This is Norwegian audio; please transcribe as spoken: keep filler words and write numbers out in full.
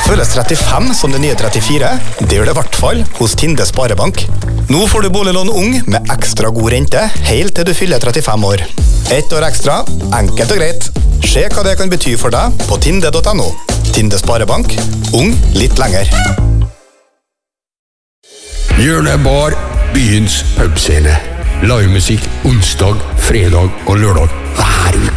Føles trettifem som det nye trettifire? Det gjør det i hvert fall hos Tinde Sparebank. Nå får du boliglån ung med ekstra god rente, helt til du fyller trettifem år. Ett år ekstra, enkelt og greit. Se hva det kan bety for deg på tinde punktum no. Tinde Sparebank, ung litt lenger. Hjørnebar, byens pubscene. Livemusikk onsdag, fredag og lørdag hver uke.